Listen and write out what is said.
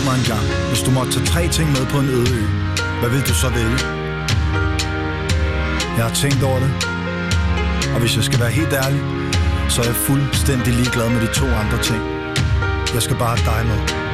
mig engang, hvis du måtte tage 3 ting med på en øde ø, hvad vil du så vælge? Jeg har tænkt over det, og hvis jeg skal være helt ærlig, så er jeg fuldstændig ligeglad med de 2 andre ting. Jeg skal bare have dig med.